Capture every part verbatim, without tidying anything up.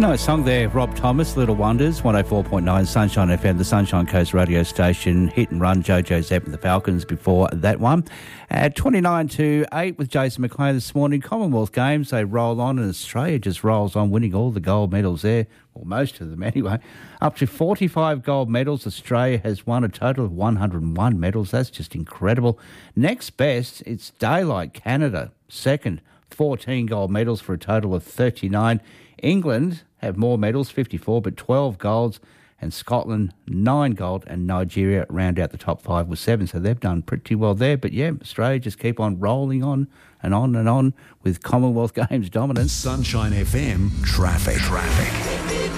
Nice song there, Rob Thomas, Little Wonders, one oh four point nine Sunshine F M, the Sunshine Coast radio station. Hit and run, Jojo Zepp and the Falcons before that one. At twenty-nine to eight with Jason McLean this morning. Commonwealth Games, they roll on and Australia just rolls on, winning all the gold medals there, or most of them anyway. Up to forty-five gold medals. Australia has won a total of one hundred one medals. That's just incredible. Next best, it's Daylight Canada, second, fourteen gold medals for a total of thirty-nine. England have more medals, fifty-four, but twelve golds, and Scotland, nine gold, and Nigeria round out the top five with seven. So they've done pretty well there. But yeah, Australia just keep on rolling on and on and on with Commonwealth Games dominance. Sunshine F M, traffic. Traffic.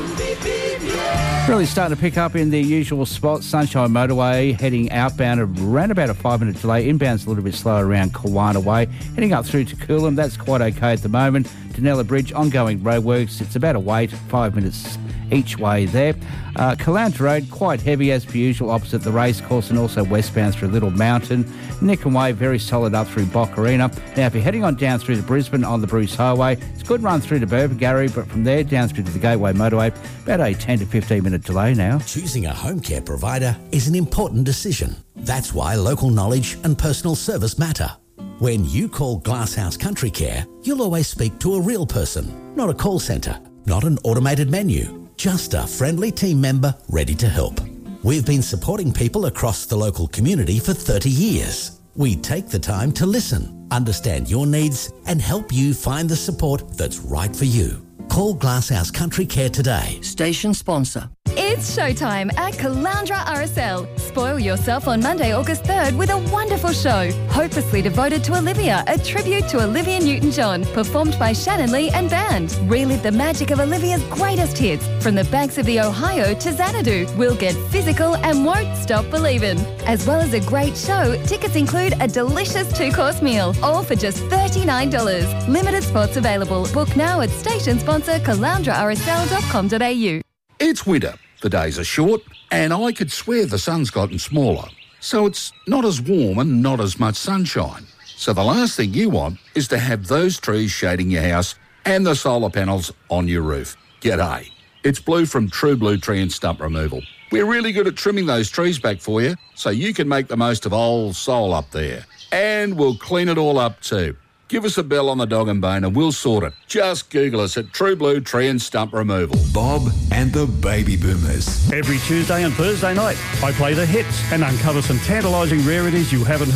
Really starting to pick up in the usual spots. Sunshine Motorway heading outbound around about a five-minute delay. Inbound's a little bit slower around Kawana Way. Heading up through to Coolum, that's quite okay at the moment. Danella Bridge, ongoing roadworks. It's about a wait, five minutes each way there. Uh, Caloundra Road, quite heavy as per usual, opposite the racecourse, and also westbound through Little Mountain. Nick and Way, very solid up through Boccarina. Now, if you're heading on down through to Brisbane on the Bruce Highway, it's a good run through to Burpengary, but from there down through to the Gateway Motorway, about a ten to fifteen minute delay now. Choosing a home care provider is an important decision. That's why local knowledge and personal service matter. When you call Glasshouse Country Care, you'll always speak to a real person, not a call centre, not an automated menu, just a friendly team member ready to help. We've been supporting people across the local community for thirty years. We take the time to listen, understand your needs, and help you find the support that's right for you. Call Glasshouse Country Care today. Station sponsor. It's showtime at Caloundra R S L. Spoil yourself on Monday, August third with a wonderful show, hopelessly devoted to Olivia, a tribute to Olivia Newton-John, performed by Shannon Lee and band. Relive the magic of Olivia's greatest hits, from the banks of the Ohio to Xanadu. We'll get physical and won't stop believing. As well as a great show, tickets include a delicious two-course meal, all for just thirty-nine dollars. Limited spots available. Book now at station sponsor caloundra r s l dot com dot a u. It's winter. The days are short, and I could swear the sun's gotten smaller. So it's not as warm and not as much sunshine. So the last thing you want is to have those trees shading your house and the solar panels on your roof. G'day. It's Blue from True Blue Tree and Stump Removal. We're really good at trimming those trees back for you so you can make the most of old soul up there. And we'll clean it all up too. Give us a bell on the dog and bone and we'll sort it. Just Google us at True Blue Tree and Stump Removal. Bob and the Baby Boomers. Every Tuesday and Thursday night, I play the hits and uncover some tantalising rarities you haven't heard.